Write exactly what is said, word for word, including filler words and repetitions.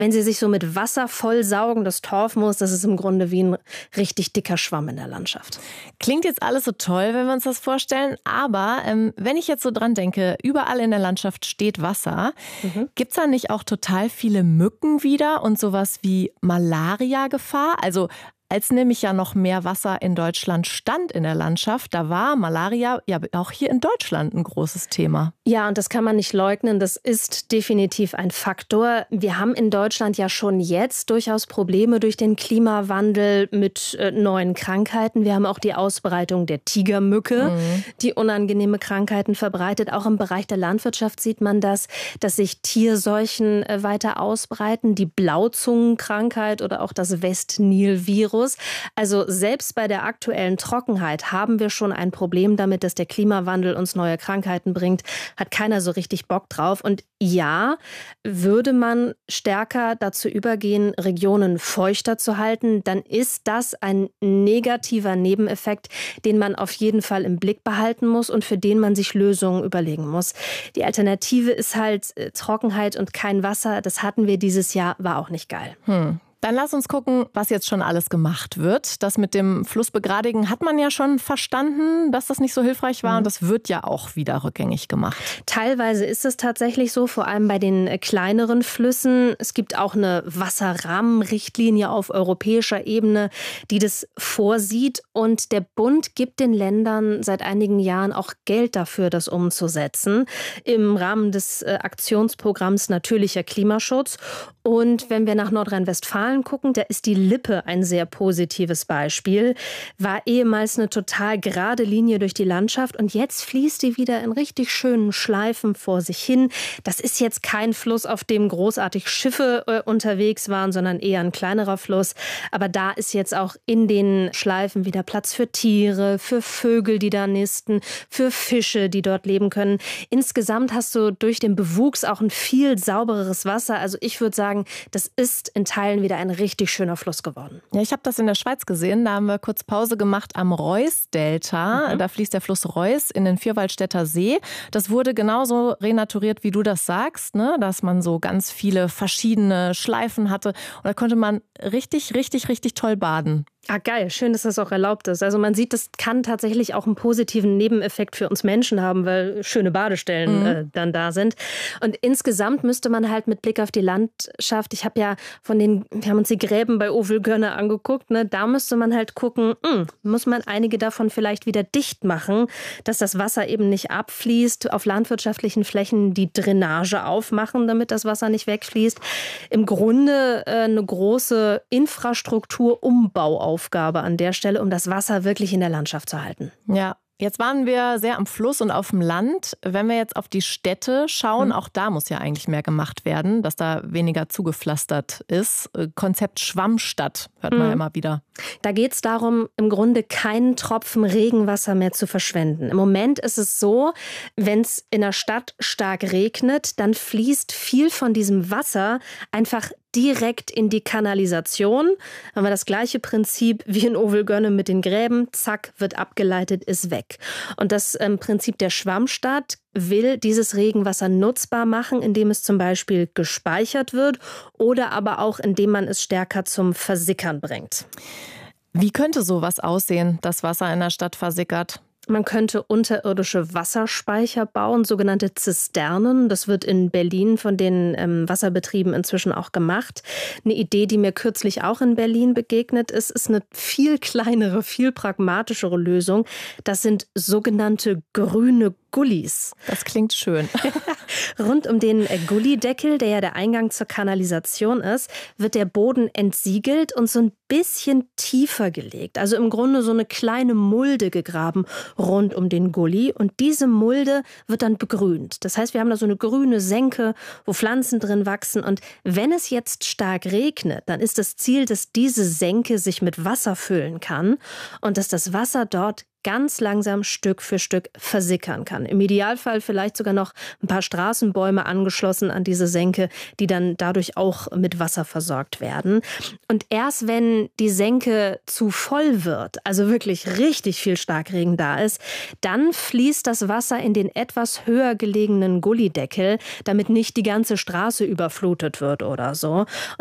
wenn sie sich so mit Wasser vollsaugen, das Torfmoos, das ist im Grunde wie ein richtig dicker Schwamm in der Landschaft. Klingt jetzt alles so toll, wenn wir uns das vorstellen, aber ähm, wenn ich jetzt so dran denke, überall in der Landschaft steht Wasser, mhm. Gibt es da nicht auch total viele Mücken wieder und sowas wie Malaria-Gefahr? Also als nämlich ja noch mehr Wasser in Deutschland stand in der Landschaft, da war Malaria ja auch hier in Deutschland ein großes Thema. Ja, und das kann man nicht leugnen. Das ist definitiv ein Faktor. Wir haben in Deutschland ja schon jetzt durchaus Probleme durch den Klimawandel mit äh, neuen Krankheiten. Wir haben auch die Ausbreitung der Tigermücke, mhm. die unangenehme Krankheiten verbreitet. Auch im Bereich der Landwirtschaft sieht man das, dass sich Tierseuchen äh, weiter ausbreiten. Die Blauzungenkrankheit oder auch das Westnil-Virus. Also selbst bei der aktuellen Trockenheit haben wir schon ein Problem damit, dass der Klimawandel uns neue Krankheiten bringt. Hat keiner so richtig Bock drauf. Und ja, würde man stärker dazu übergehen, Regionen feuchter zu halten, dann ist das ein negativer Nebeneffekt, den man auf jeden Fall im Blick behalten muss und für den man sich Lösungen überlegen muss. Die Alternative ist halt Trockenheit und kein Wasser. Das hatten wir dieses Jahr, war auch nicht geil. Hm. Dann lass uns gucken, was jetzt schon alles gemacht wird. Das mit dem Fluss begradigen hat man ja schon verstanden, dass das nicht so hilfreich war. Mhm. Und das wird ja auch wieder rückgängig gemacht. Teilweise ist es tatsächlich so, vor allem bei den kleineren Flüssen. Es gibt auch eine Wasserrahmenrichtlinie auf europäischer Ebene, die das vorsieht. Und der Bund gibt den Ländern seit einigen Jahren auch Geld dafür, das umzusetzen. Im Rahmen des Aktionsprogramms Natürlicher Klimaschutz. Und wenn wir nach Nordrhein-Westfalen gucken, da ist die Lippe ein sehr positives Beispiel. War ehemals eine total gerade Linie durch die Landschaft und jetzt fließt die wieder in richtig schönen Schleifen vor sich hin. Das ist jetzt kein Fluss, auf dem großartig Schiffe äh, unterwegs waren, sondern eher ein kleinerer Fluss. Aber da ist jetzt auch in den Schleifen wieder Platz für Tiere, für Vögel, die da nisten, für Fische, die dort leben können. Insgesamt hast du durch den Bewuchs auch ein viel saubereres Wasser. Also ich würde sagen, das ist in Teilen wieder ein richtig schöner Fluss geworden. Ja, ich habe das in der Schweiz gesehen. Da haben wir kurz Pause gemacht am Reuss-Delta. Mhm. Da fließt der Fluss Reuss in den Vierwaldstätter See. Das wurde genauso renaturiert, wie du das sagst, ne? Dass man so ganz viele verschiedene Schleifen hatte. Und da konnte man richtig, richtig, richtig toll baden. Ah, geil. Schön, dass das auch erlaubt ist. Also man sieht, das kann tatsächlich auch einen positiven Nebeneffekt für uns Menschen haben, weil schöne Badestellen mhm. äh, dann da sind. Und insgesamt müsste man halt mit Blick auf die Landschaft, ich habe ja von den, wir haben uns die Gräben bei Ovelgönne angeguckt, ne, da müsste man halt gucken, mh, muss man einige davon vielleicht wieder dicht machen, dass das Wasser eben nicht abfließt, auf landwirtschaftlichen Flächen die Drainage aufmachen, damit das Wasser nicht wegfließt. Im Grunde äh, eine große Infrastrukturumbauaufgabe Aufgabe an der Stelle, um das Wasser wirklich in der Landschaft zu halten. Ja, jetzt waren wir sehr am Fluss und auf dem Land. Wenn wir jetzt auf die Städte schauen, mhm. auch da muss ja eigentlich mehr gemacht werden, dass da weniger zugepflastert ist. Konzept Schwammstadt hört man mhm. ja immer wieder. Da geht es darum, im Grunde keinen Tropfen Regenwasser mehr zu verschwenden. Im Moment ist es so, wenn es in der Stadt stark regnet, dann fließt viel von diesem Wasser einfach direkt in die Kanalisation. Haben wir das gleiche Prinzip wie in Ovelgönne mit den Gräben. Zack, wird abgeleitet, ist weg. Und das ähm, Prinzip der Schwammstadt will dieses Regenwasser nutzbar machen, indem es zum Beispiel gespeichert wird oder aber auch, indem man es stärker zum Versickern bringt. Wie könnte sowas aussehen, das Wasser in der Stadt versickert? Man könnte unterirdische Wasserspeicher bauen, sogenannte Zisternen. Das wird in Berlin von den ähm, Wasserbetrieben inzwischen auch gemacht. Eine Idee, die mir kürzlich auch in Berlin begegnet ist, ist eine viel kleinere, viel pragmatischere Lösung. Das sind sogenannte grüne Gullis. Das klingt schön. Rund um den Gullideckel, der ja der Eingang zur Kanalisation ist, wird der Boden entsiegelt und so ein bisschen tiefer gelegt. Also im Grunde so eine kleine Mulde gegraben rund um den Gully. Und diese Mulde wird dann begrünt. Das heißt, wir haben da so eine grüne Senke, wo Pflanzen drin wachsen. Und wenn es jetzt stark regnet, dann ist das Ziel, dass diese Senke sich mit Wasser füllen kann und dass das Wasser dort ganz langsam Stück für Stück versickern kann. Im Idealfall vielleicht sogar noch ein paar Straßenbäume angeschlossen an diese Senke, die dann dadurch auch mit Wasser versorgt werden. Und erst wenn die Senke zu voll wird, also wirklich richtig viel Starkregen da ist, dann fließt das Wasser in den etwas höher gelegenen Gullydeckel, damit nicht die ganze Straße überflutet wird oder so.